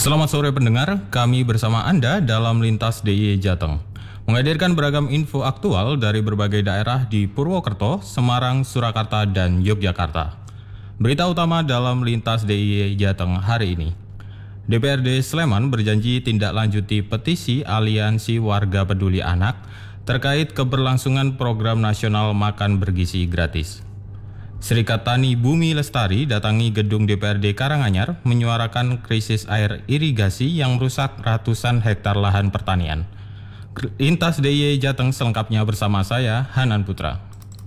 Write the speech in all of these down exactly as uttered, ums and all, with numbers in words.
Selamat sore pendengar, kami bersama Anda dalam Lintas D I Y Jateng. Menghadirkan beragam info aktual dari berbagai daerah di Purwokerto, Semarang, Surakarta, dan Yogyakarta. Berita utama dalam Lintas D I Y Jateng hari ini. D P R D Sleman berjanji tindak lanjuti petisi Aliansi Warga Peduli Anak terkait keberlangsungan program nasional makan bergizi gratis. Serikat Tani Bumi Lestari datangi gedung D P R D Karanganyar menyuarakan krisis air irigasi yang merusak ratusan hektar lahan pertanian. Lintas D I Y Jateng selengkapnya bersama saya, Hanan Putra.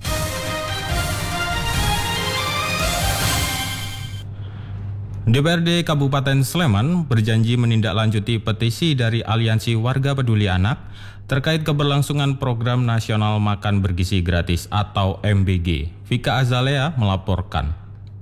D P R D Kabupaten Sleman berjanji menindaklanjuti petisi dari Aliansi Warga Peduli Anak terkait keberlangsungan program nasional makan bergizi gratis atau M B G. Vika Azalea melaporkan.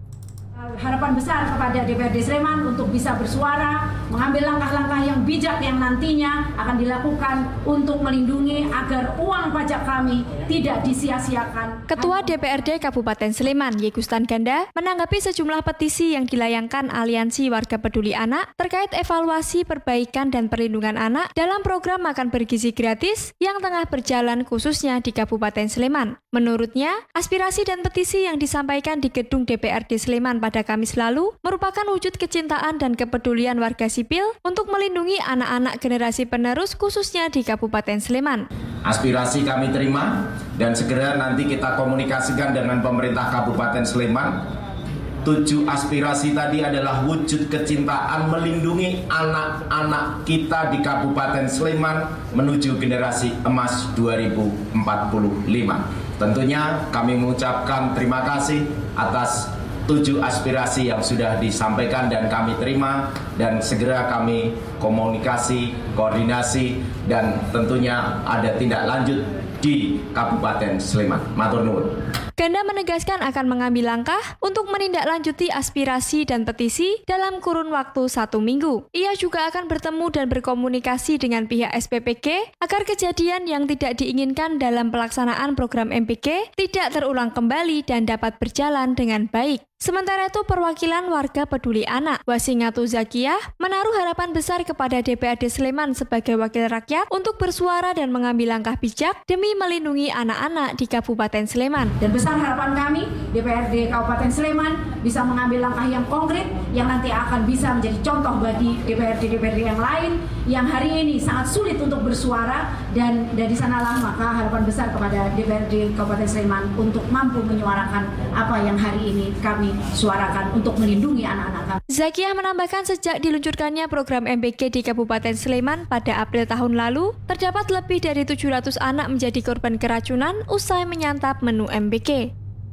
Harapan besar kepada D P R D Sleman untuk bisa bersuara, mengambil langkah-langkah yang bijak yang nantinya akan dilakukan untuk melindungi agar uang pajak kami tidak disia-siakan. Ketua D P R D Kabupaten Sleman, Yekustan Ganda, menanggapi sejumlah petisi yang dilayangkan Aliansi Warga Peduli Anak terkait evaluasi perbaikan dan perlindungan anak dalam program makan bergizi gratis yang tengah berjalan khususnya di Kabupaten Sleman. Menurutnya, aspirasi dan petisi yang disampaikan di gedung D P R D Sleman pada Kamis lalu merupakan wujud kecintaan dan kepedulian warga sipil untuk melindungi anak-anak generasi penerus khususnya di Kabupaten Sleman. Aspirasi kami terima dan segera nanti kita komunikasikan dengan pemerintah Kabupaten Sleman. Tujuh aspirasi tadi adalah wujud kecintaan melindungi anak-anak kita di Kabupaten Sleman menuju generasi emas dua ribu empat puluh lima. Tentunya kami mengucapkan terima kasih atas tujuh aspirasi yang sudah disampaikan dan kami terima, dan segera kami komunikasi, koordinasi, dan tentunya ada tindak lanjut di Kabupaten Sleman. Matur nuwun. Ganda menegaskan akan mengambil langkah untuk menindaklanjuti aspirasi dan petisi dalam kurun waktu satu minggu. Ia juga akan bertemu dan berkomunikasi dengan pihak S P P G agar kejadian yang tidak diinginkan dalam pelaksanaan program M P G tidak terulang kembali dan dapat berjalan dengan baik. Sementara itu, perwakilan warga peduli anak, Wasingatu Zakiah, menaruh harapan besar kepada D P R D Sleman sebagai wakil rakyat untuk bersuara dan mengambil langkah bijak demi melindungi anak-anak di Kabupaten Sleman. Dan besar harapan kami, D P R D Kabupaten Sleman bisa mengambil langkah yang konkret yang nanti akan bisa menjadi contoh bagi D P R D-D P R D yang lain yang hari ini sangat sulit untuk bersuara, dan dari sanalah maka harapan besar kepada D P R D Kabupaten Sleman untuk mampu menyuarakan apa yang hari ini kami suarakan untuk melindungi anak-anak kami. Zakiah menambahkan sejak diluncurkannya program M B G di Kabupaten Sleman pada April tahun lalu, terdapat lebih dari tujuh ratus anak menjadi korban keracunan usai menyantap menu M B G.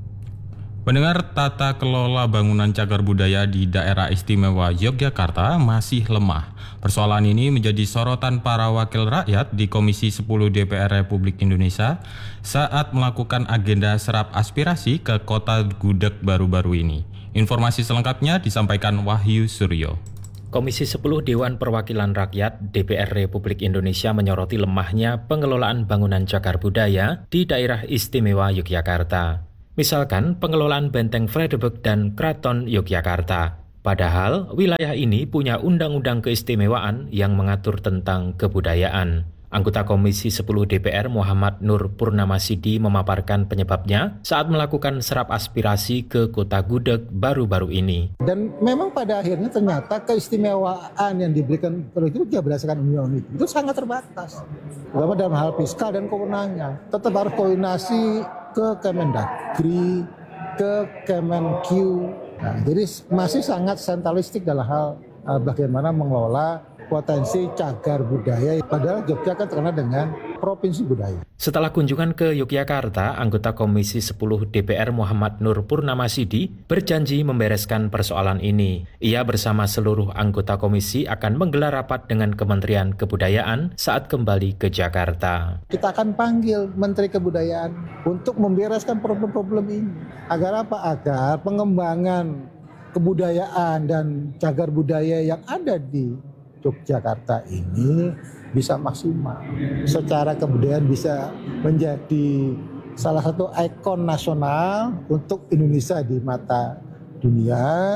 Pendengar, tata kelola bangunan cagar budaya di Daerah Istimewa Yogyakarta masih lemah. Persoalan ini menjadi sorotan para wakil rakyat di Komisi sepuluh D P R Republik Indonesia saat melakukan agenda serap aspirasi ke Kota Gudeg baru-baru ini. Informasi selengkapnya disampaikan Wahyu Suryo. Komisi sepuluh Dewan Perwakilan Rakyat D P R Republik Indonesia menyoroti lemahnya pengelolaan bangunan cagar budaya di Daerah Istimewa Yogyakarta. Misalkan pengelolaan Benteng Vredenburg dan Keraton Yogyakarta. Padahal wilayah ini punya undang-undang keistimewaan yang mengatur tentang kebudayaan. Anggota Komisi sepuluh D P R Muhammad Nur Purnamasidi memaparkan penyebabnya saat melakukan serap aspirasi ke Kota Gudeg baru-baru ini. Dan memang pada akhirnya ternyata keistimewaan yang diberikan itu juga berdasarkan undang-undang itu sangat terbatas. Terutama dalam hal fiskal dan kewenangan. Tetap harus koordinasi ke Kemendagri, ke Kemenq. Nah, jadi masih sangat sentralistik dalam hal uh, bagaimana mengelola potensi cagar budaya. Padahal Jogja kan terkenal dengan provinsi budaya. Setelah kunjungan ke Yogyakarta, anggota Komisi sepuluh D P R Muhammad Nur Purnamasidi berjanji membereskan persoalan ini. Ia bersama seluruh anggota komisi akan menggelar rapat dengan Kementerian Kebudayaan saat kembali ke Jakarta. Kita akan panggil Menteri Kebudayaan untuk membereskan problem-problem ini. Agar apa? Agar pengembangan kebudayaan dan cagar budaya yang ada di Yogyakarta ini bisa maksimal. Secara kebudayaan bisa menjadi salah satu ikon nasional untuk Indonesia di mata dunia,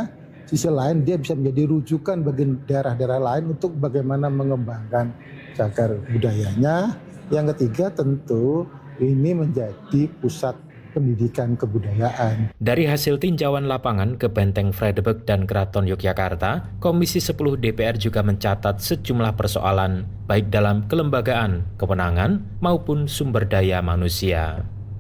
sisi lain dia bisa menjadi rujukan bagi daerah-daerah lain untuk bagaimana mengembangkan cagar budayanya. Yang ketiga tentu ini menjadi pusat pendidikan kebudayaan. Dari hasil tinjauan lapangan ke Benteng Vredenburg dan Keraton Yogyakarta, Komisi sepuluh D P R juga mencatat sejumlah persoalan, baik dalam kelembagaan, kewenangan, maupun sumber daya manusia.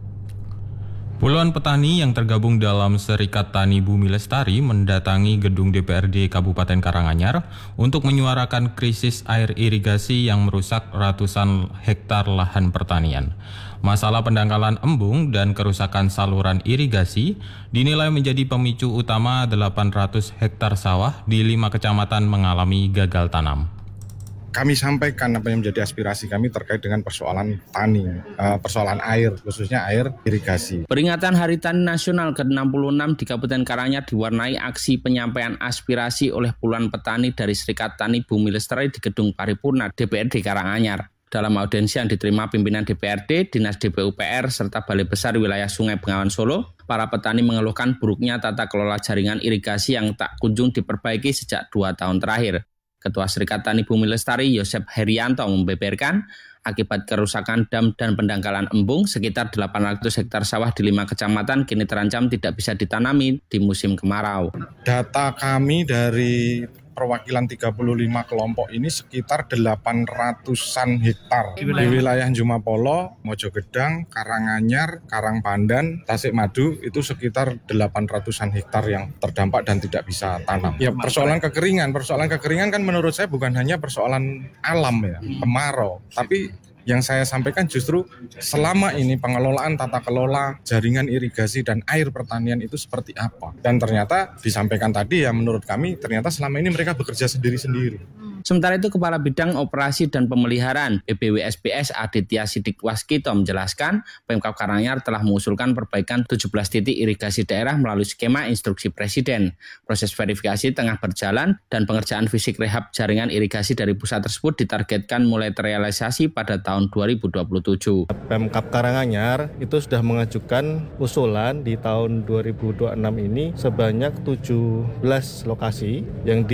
Puluhan petani yang tergabung dalam Serikat Tani Bumi Lestari mendatangi gedung D P R D Kabupaten Karanganyar untuk menyuarakan krisis air irigasi yang merusak ratusan hektar lahan pertanian. Masalah pendangkalan embung dan kerusakan saluran irigasi dinilai menjadi pemicu utama delapan ratus hektar sawah di lima kecamatan mengalami gagal tanam. Kami sampaikan apa yang menjadi aspirasi kami terkait dengan persoalan tani, persoalan air, khususnya air irigasi. Peringatan Hari Tani Nasional ke enam puluh enam di Kabupaten Karanganyar diwarnai aksi penyampaian aspirasi oleh puluhan petani dari Serikat Tani Bumi Lestari di Gedung Paripurna D P R D Karanganyar. Dalam audiensi yang diterima pimpinan D P R D, Dinas D P U P R, serta Balai Besar Wilayah Sungai Bengawan Solo, para petani mengeluhkan buruknya tata kelola jaringan irigasi yang tak kunjung diperbaiki sejak dua tahun terakhir. Ketua Serikat Tani Bumi Lestari, Yosep Herianto, membeberkan akibat kerusakan dam dan pendangkalan embung, sekitar delapan ratus hektar sawah di lima kecamatan kini terancam tidak bisa ditanami di musim kemarau. Data kami dari perwakilan tiga puluh lima kelompok ini sekitar delapan ratusan hektar di wilayah, di wilayah Jumapolo, Mojogedang, Karanganyar, Karangpandan, Tasikmadu itu sekitar delapan ratusan hektar yang terdampak dan tidak bisa tanam. Ya, persoalan kekeringan, persoalan kekeringan kan menurut saya bukan hanya persoalan alam ya, kemarau, tapi yang saya sampaikan justru selama ini pengelolaan tata kelola jaringan irigasi dan air pertanian itu seperti apa. Dan ternyata disampaikan tadi ya menurut kami ternyata selama ini mereka bekerja sendiri-sendiri. Sementara itu Kepala Bidang Operasi dan Pemeliharaan B B W S B S Aditya Sidik Waskito menjelaskan Pemkab Karanganyar telah mengusulkan perbaikan tujuh belas titik irigasi daerah melalui skema instruksi Presiden. Proses verifikasi tengah berjalan dan pengerjaan fisik rehab jaringan irigasi dari pusat tersebut ditargetkan mulai terrealisasi pada tahun dua ribu dua puluh tujuh. Pemkab Karanganyar itu sudah mengajukan usulan di tahun dua ribu dua puluh enam ini sebanyak tujuh belas lokasi yang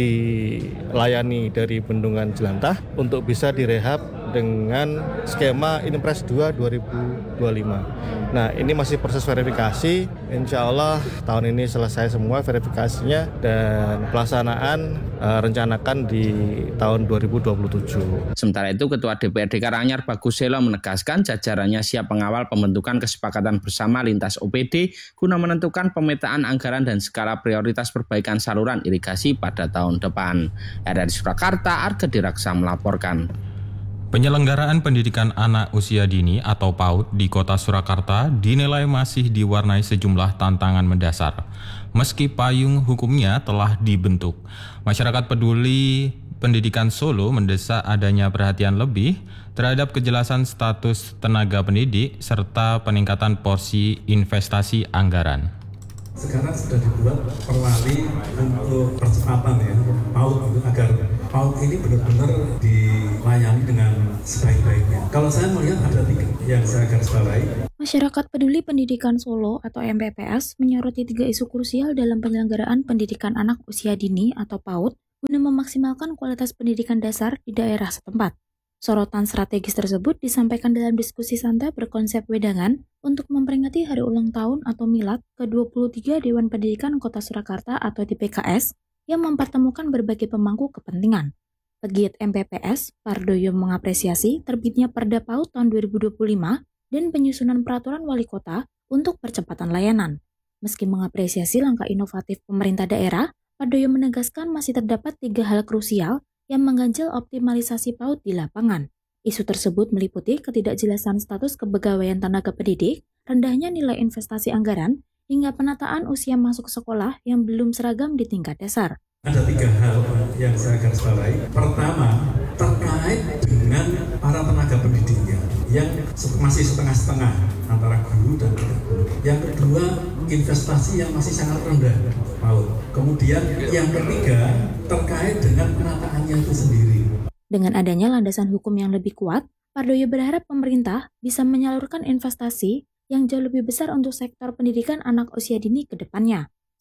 dilayani dari Bendungan Jelantah untuk bisa direhab dengan skema Inpres dua dua ribu dua puluh lima. Nah, ini masih proses verifikasi. Insya Allah tahun ini selesai semua verifikasinya dan pelaksanaan uh, rencanakan di tahun dua ribu dua puluh tujuh. Sementara itu Ketua D P R D Karanganyar Bagus Selo menegaskan jajarannya siap mengawal pembentukan kesepakatan bersama lintas O P D guna menentukan pemetaan anggaran dan skala prioritas perbaikan saluran irigasi pada tahun depan. Dari Surakarta, Arga Diraksa melaporkan. Penyelenggaraan pendidikan anak usia dini atau PAUD di Kota Surakarta dinilai masih diwarnai sejumlah tantangan mendasar. Meski payung hukumnya telah dibentuk, masyarakat peduli pendidikan Solo mendesak adanya perhatian lebih terhadap kejelasan status tenaga pendidik serta peningkatan porsi investasi anggaran. Sekarang sudah dibuat perwali untuk percepatan ya, PAUD agar PAUD ini benar-benar dilayani dengan sebaik-baiknya. Kalau saya melihat ada tiga yang saya garis bawahi. Masyarakat Peduli Pendidikan Solo atau M P P S menyoroti tiga isu krusial dalam penyelenggaraan pendidikan anak usia dini atau PAUD guna memaksimalkan kualitas pendidikan dasar di daerah setempat. Sorotan strategis tersebut disampaikan dalam diskusi santai berkonsep wedangan untuk memperingati hari ulang tahun atau milad ke dua puluh tiga Dewan Pendidikan Kota Surakarta atau D P K S yang mempertemukan berbagai pemangku kepentingan. Pegiat M P P S, Pardoyo mengapresiasi terbitnya Perda PAUD tahun dua ribu dua puluh lima dan penyusunan peraturan wali kota untuk percepatan layanan. Meski mengapresiasi langkah inovatif pemerintah daerah, Pardoyo menegaskan masih terdapat tiga hal krusial yang mengganjal optimalisasi PAUD di lapangan. Isu tersebut meliputi ketidakjelasan status kepegawaian tenaga pendidik, rendahnya nilai investasi anggaran, hingga penataan usia masuk sekolah yang belum seragam di tingkat dasar. Ada tiga hal yang saya garis bawahi. Pertama, terkait dengan para tenaga pendidiknya yang masih setengah-setengah antara guru dan tidak guru. Yang kedua, investasi yang masih sangat rendah PAUD. Kemudian yang ketiga, terkait dengan penataannya itu sendiri. Dengan adanya landasan hukum yang lebih kuat, Pardoyo berharap pemerintah bisa menyalurkan investasi yang jauh lebih besar untuk sektor pendidikan anak usia dini ke depannya.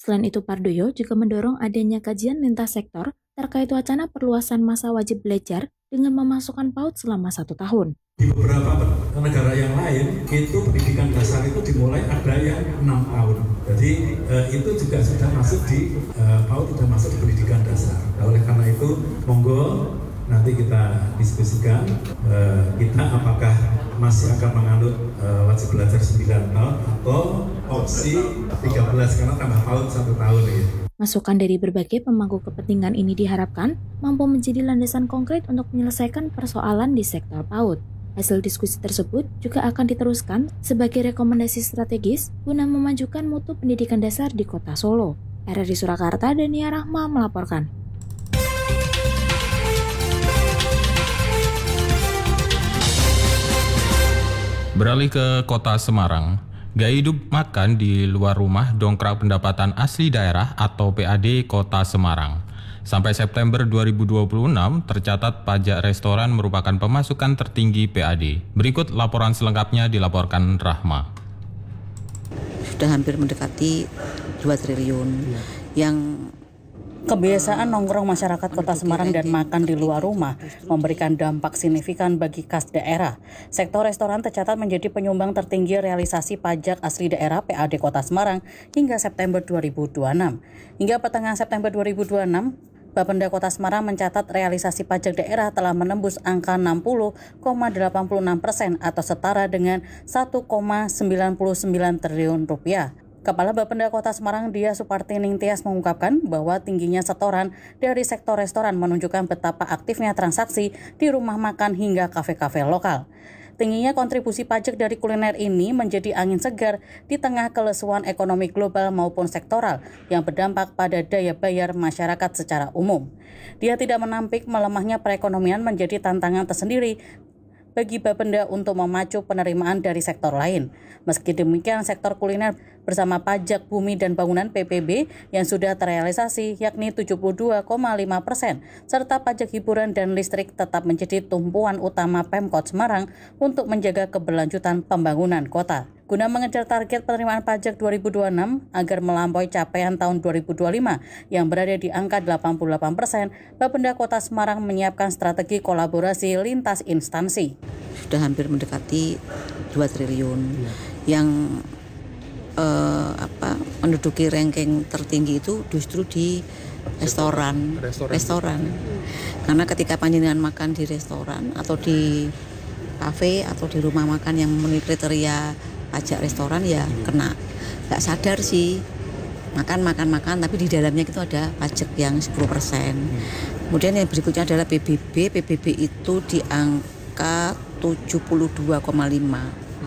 Selain itu, Pardoyo juga mendorong adanya kajian lintas sektor terkait wacana perluasan masa wajib belajar dengan memasukkan PAUD selama satu tahun. Di beberapa negara yang lain, itu pendidikan dasar itu dimulai ada yang enam tahun. Jadi eh, itu juga sudah masuk di, eh, PAUD sudah masuk di pendidikan dasar. Oleh karena itu, monggo nanti kita diskusikan eh, kita apakah masih akan menganut eh, wajib belajar sembilan tahun atau opsi tiga belas karena tambah PAUD satu tahun ya. Masukan dari berbagai pemangku kepentingan ini diharapkan mampu menjadi landasan konkret untuk menyelesaikan persoalan di sektor PAUD. Hasil diskusi tersebut juga akan diteruskan sebagai rekomendasi strategis guna memajukan mutu pendidikan dasar di Kota Solo. R R I Surakarta, Dania Rahma melaporkan. Beralih ke Kota Semarang, gaya hidup makan di luar rumah dongkrak pendapatan asli daerah atau P A D Kota Semarang. Sampai September dua ribu dua puluh enam, tercatat pajak restoran merupakan pemasukan tertinggi P A D. Berikut laporan selengkapnya dilaporkan Rahma. Sudah hampir mendekati dua triliun. Yang kebiasaan nongkrong masyarakat Kota Semarang dan makan di luar rumah memberikan dampak signifikan bagi kas daerah. Sektor restoran tercatat menjadi penyumbang tertinggi realisasi pajak asli daerah P A D Kota Semarang hingga September dua ribu dua puluh enam. Hingga pertengahan September dua ribu dua puluh enam, Bapenda Kota Semarang mencatat realisasi pajak daerah telah menembus angka enam puluh koma delapan puluh enam persen atau setara dengan satu koma sembilan sembilan triliun rupiah. Kepala Bapenda Kota Semarang Dia Supartining Tias mengungkapkan bahwa tingginya setoran dari sektor restoran menunjukkan betapa aktifnya transaksi di rumah makan hingga kafe-kafe lokal. Tingginya kontribusi pajak dari kuliner ini menjadi angin segar di tengah kelesuan ekonomi global maupun sektoral yang berdampak pada daya bayar masyarakat secara umum. Dia tidak menampik melemahnya perekonomian menjadi tantangan tersendiri bagi Bapenda untuk memacu penerimaan dari sektor lain. Meski demikian, sektor kuliner bersama pajak bumi dan bangunan P P B yang sudah terrealisasi yakni tujuh puluh dua koma lima persen serta pajak hiburan dan listrik tetap menjadi tumpuan utama Pemkot Semarang untuk menjaga keberlanjutan pembangunan kota. Guna mengejar target penerimaan pajak dua ribu dua puluh enam agar melampaui capaian tahun dua ribu dua puluh lima yang berada di angka delapan puluh delapan persen, Bapenda Kota Semarang menyiapkan strategi kolaborasi lintas instansi. Sudah hampir mendekati dua triliun. Yang eh, apa menduduki ranking tertinggi itu justru di restoran. Restoran. restoran. Karena ketika panjenengan makan di restoran atau di kafe atau di rumah makan yang memenuhi kriteria pajak restoran ya kena. Nggak sadar sih makan makan makan tapi di dalamnya itu ada pajak yang sepuluh persen. Kemudian yang berikutnya adalah P B B. P B B itu di angka tujuh puluh dua koma lima.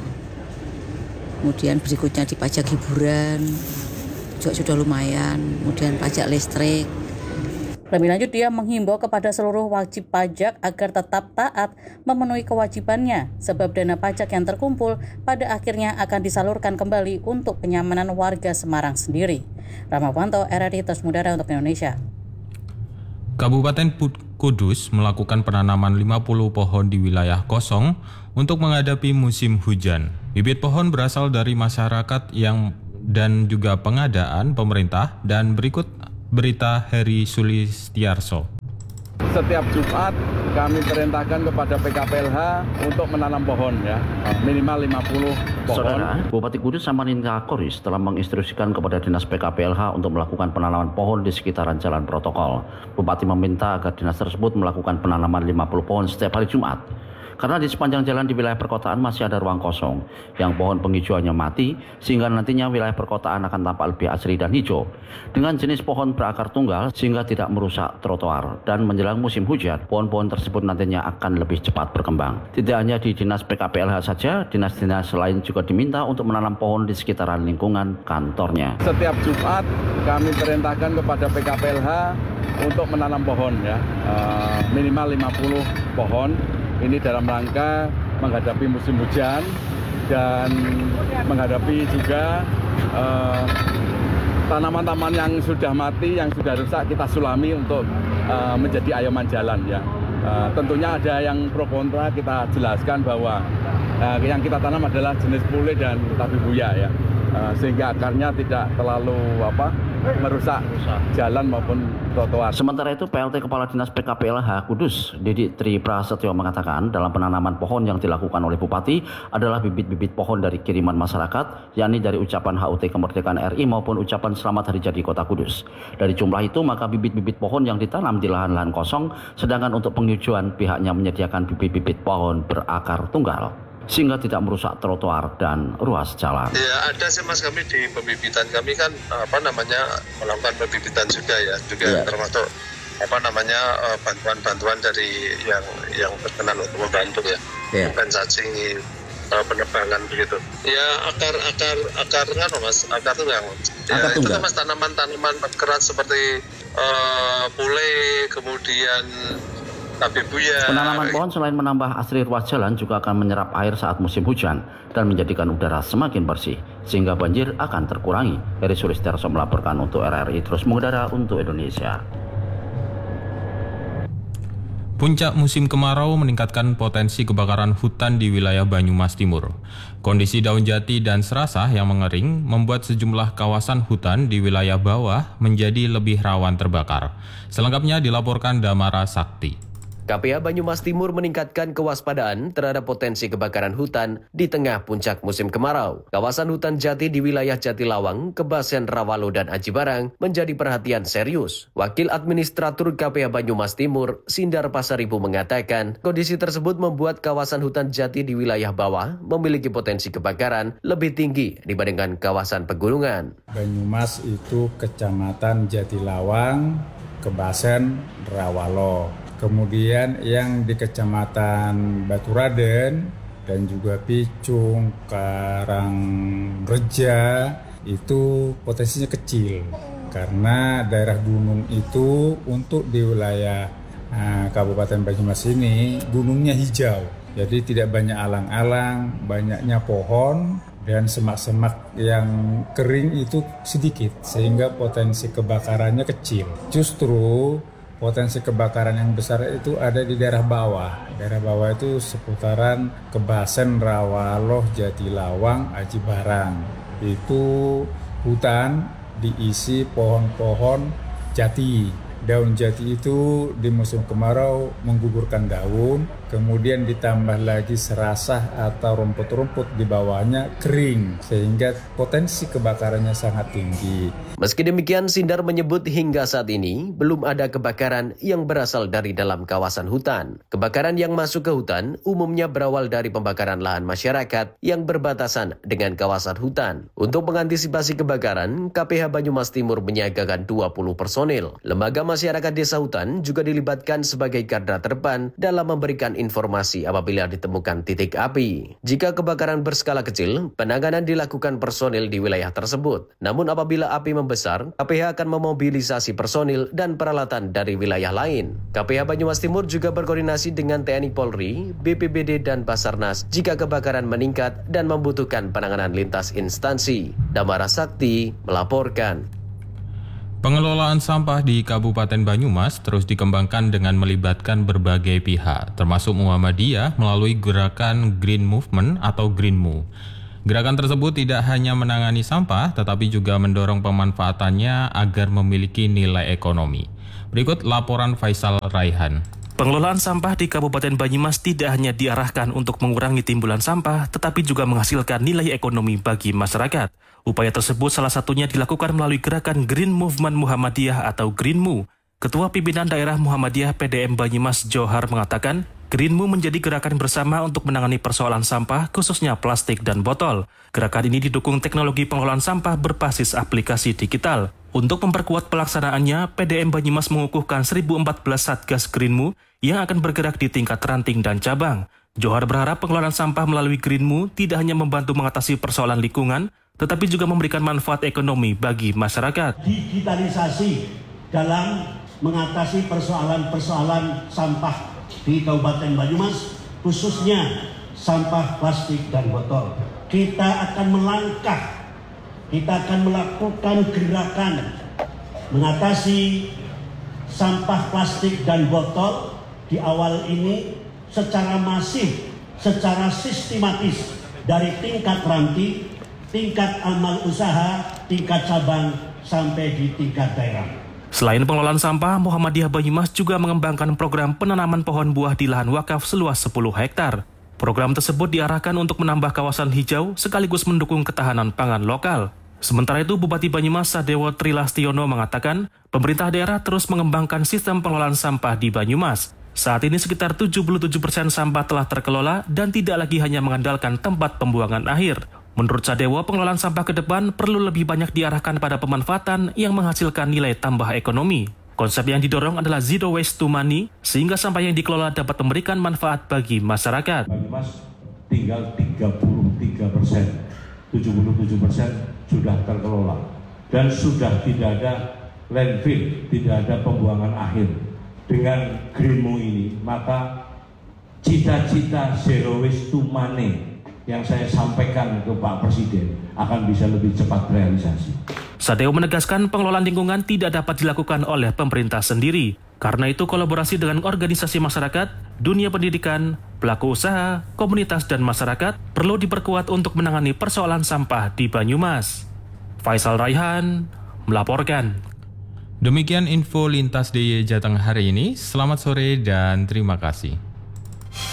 Kemudian berikutnya di pajak hiburan juga sudah lumayan. Kemudian pajak listrik. Lebih lanjut, dia menghimbau kepada seluruh wajib pajak agar tetap taat memenuhi kewajibannya, sebab dana pajak yang terkumpul pada akhirnya akan disalurkan kembali untuk kenyamanan warga Semarang sendiri. Ramawanto, R R I Terus Mudara untuk Indonesia. Kabupaten Kudus melakukan penanaman lima puluh pohon di wilayah kosong untuk menghadapi musim hujan. Bibit pohon berasal dari masyarakat yang dan juga pengadaan pemerintah, dan berikut berita Heri Sulistiarso. Setiap Jumat kami perintahkan kepada P K P L H untuk menanam pohon ya, minimal lima puluh pohon. Saudara, Bupati Kudus Samarinda Koris telah menginstruksikan kepada Dinas P K P L H untuk melakukan penanaman pohon di sekitaran jalan protokol. Bupati meminta agar dinas tersebut melakukan penanaman lima puluh pohon setiap hari Jumat. Karena di sepanjang jalan di wilayah perkotaan masih ada ruang kosong yang pohon penghijauannya mati, sehingga nantinya wilayah perkotaan akan tampak lebih asri dan hijau. Dengan jenis pohon berakar tunggal sehingga tidak merusak trotoar, dan menjelang musim hujan, pohon-pohon tersebut nantinya akan lebih cepat berkembang. Tidak hanya di Dinas P K P L H saja, dinas-dinas lain juga diminta untuk menanam pohon di sekitaran lingkungan kantornya. Setiap Jumat kami perintahkan kepada P K P L H untuk menanam pohon ya, uh, minimal lima puluh pohon. Ini dalam rangka menghadapi musim hujan dan menghadapi juga uh, tanaman-tanaman yang sudah mati, yang sudah rusak kita sulami untuk uh, menjadi ayoman jalan ya. Uh, tentunya ada yang pro kontra, kita jelaskan bahwa uh, yang kita tanam adalah jenis pule dan tabebuya ya, uh, sehingga akarnya tidak terlalu apa merusak jalan maupun trotoar. Sementara itu, P L T Kepala Dinas P K P L H Kudus, Didik Tri Prasetyo mengatakan dalam penanaman pohon yang dilakukan oleh Bupati adalah bibit-bibit pohon dari kiriman masyarakat, yakni dari ucapan H U T Kemerdekaan R I maupun ucapan Selamat Hari Jadi Kota Kudus. Dari jumlah itu, maka bibit-bibit pohon yang ditanam di lahan-lahan kosong, sedangkan untuk penghijauan pihaknya menyediakan bibit-bibit pohon berakar tunggal, sehingga tidak merusak trotoar dan ruas jalan. Ya ada sih Mas, kami di pembibitan kami kan apa namanya melakukan pembibitan juga ya, juga ya. Termasuk apa namanya bantuan-bantuan dari yang yang berkenan untuk membantu ya, ya. Kompensasi uh, penebangan begitu. Ya akar akar akar kan Mas, akar tunggal. Ya, akar tunggal. Itu kan Mas tanaman-tanaman keras seperti uh, pule, kemudian penanaman pohon selain menambah asri ruas jalan juga akan menyerap air saat musim hujan dan menjadikan udara semakin bersih sehingga banjir akan terkurangi. Heri Sulistiarso melaporkan untuk R R I Terus Mengudara untuk Indonesia. Puncak musim kemarau meningkatkan potensi kebakaran hutan di wilayah Banyumas Timur. Kondisi daun jati dan serasah yang mengering membuat sejumlah kawasan hutan di wilayah bawah menjadi lebih rawan terbakar. Selengkapnya dilaporkan Damara Sakti. K P H Banyumas Timur meningkatkan kewaspadaan terhadap potensi kebakaran hutan di tengah puncak musim kemarau. Kawasan hutan jati di wilayah Jatilawang, Kebasen, Rawalo, dan Aji Barang menjadi perhatian serius. Wakil Administratur K P H Banyumas Timur, Sindar Pasaribu mengatakan, kondisi tersebut membuat kawasan hutan jati di wilayah bawah memiliki potensi kebakaran lebih tinggi dibandingkan kawasan pegunungan. Banyumas itu Kecamatan Jatilawang, Kebasen, Rawalo. Kemudian yang di Kecamatan Baturaden dan juga Picung, Karangreja itu potensinya kecil karena daerah gunung itu untuk di wilayah uh, Kabupaten Banyumas ini gunungnya hijau, jadi tidak banyak alang-alang, banyaknya pohon dan semak-semak yang kering itu sedikit sehingga potensi kebakarannya kecil. Justru potensi kebakaran yang besar itu ada di daerah bawah. Daerah bawah itu seputaran Kebasen, Rawalo, Jatilawang, Aji Barang. Itu hutan diisi pohon-pohon jati. Daun jati itu di musim kemarau menggugurkan daun, kemudian ditambah lagi serasah atau rumput-rumput di bawahnya kering, sehingga potensi kebakarannya sangat tinggi. Meski demikian, Sindar menyebut hingga saat ini belum ada kebakaran yang berasal dari dalam kawasan hutan. Kebakaran yang masuk ke hutan umumnya berawal dari pembakaran lahan masyarakat yang berbatasan dengan kawasan hutan. Untuk mengantisipasi kebakaran, K P H Banyumas Timur menyiagakan dua puluh personil. Lembaga masyarakat desa hutan juga dilibatkan sebagai garda terdepan dalam memberikan informasi apabila ditemukan titik api. Jika kebakaran berskala kecil, penanganan dilakukan personil di wilayah tersebut. Namun apabila api membesar, K P H akan memobilisasi personil dan peralatan dari wilayah lain. K P H Banyumas Timur juga berkoordinasi dengan T N I Polri, B P B D, dan Basarnas jika kebakaran meningkat dan membutuhkan penanganan lintas instansi. Damara Sakti melaporkan. Pengelolaan sampah di Kabupaten Banyumas terus dikembangkan dengan melibatkan berbagai pihak, termasuk Muhammadiyah melalui gerakan Green Movement atau Greenmu. Gerakan tersebut tidak hanya menangani sampah, tetapi juga mendorong pemanfaatannya agar memiliki nilai ekonomi. Berikut laporan Faisal Raihan. Pengelolaan sampah di Kabupaten Banyumas tidak hanya diarahkan untuk mengurangi timbulan sampah, tetapi juga menghasilkan nilai ekonomi bagi masyarakat. Upaya tersebut salah satunya dilakukan melalui gerakan Green Movement Muhammadiyah atau Greenmu. Ketua Pimpinan Daerah Muhammadiyah P D M Banyumas Johar mengatakan, Greenmu menjadi gerakan bersama untuk menangani persoalan sampah, khususnya plastik dan botol. Gerakan ini didukung teknologi pengelolaan sampah berbasis aplikasi digital. Untuk memperkuat pelaksanaannya, P D M Banyumas mengukuhkan seribu empat belas Satgas Greenmu yang akan bergerak di tingkat ranting dan cabang. Johar berharap pengelolaan sampah melalui Greenmu tidak hanya membantu mengatasi persoalan lingkungan, tetapi juga memberikan manfaat ekonomi bagi masyarakat. Digitalisasi dalam mengatasi persoalan-persoalan sampah di Kabupaten Banyumas, khususnya sampah plastik dan botol. Kita akan melangkah, kita akan melakukan gerakan mengatasi sampah plastik dan botol di awal ini secara masif, secara sistematis dari tingkat ranting, tingkat amal usaha, tingkat cabang, sampai di tingkat daerah. Selain pengelolaan sampah, Muhammadiyah Banyumas juga mengembangkan program penanaman pohon buah di lahan wakaf seluas sepuluh hektar. Program tersebut diarahkan untuk menambah kawasan hijau sekaligus mendukung ketahanan pangan lokal. Sementara itu, Bupati Banyumas Sadewo Trilastiono mengatakan, pemerintah daerah terus mengembangkan sistem pengelolaan sampah di Banyumas. Saat ini sekitar tujuh puluh tujuh persen sampah telah terkelola dan tidak lagi hanya mengandalkan tempat pembuangan akhir. Menurut Sadewo, pengelolaan sampah ke depan perlu lebih banyak diarahkan pada pemanfaatan yang menghasilkan nilai tambah ekonomi. Konsep yang didorong adalah zero waste to money, sehingga sampah yang dikelola dapat memberikan manfaat bagi masyarakat. Banyumas tinggal tiga puluh tiga persen, tujuh puluh tujuh persen sudah terkelola dan sudah tidak ada landfill, tidak ada pembuangan akhir. Dengan Greenmo ini, maka cita-cita zero waste to money yang saya sampaikan ke Pak Presiden akan bisa lebih cepat realisasi. Sadewo menegaskan pengelolaan lingkungan tidak dapat dilakukan oleh pemerintah sendiri. Karena itu kolaborasi dengan organisasi masyarakat, dunia pendidikan, pelaku usaha, komunitas dan masyarakat perlu diperkuat untuk menangani persoalan sampah di Banyumas. Faisal Raihan melaporkan. Demikian info lintas D I Y Jateng hari ini. Selamat sore dan terima kasih.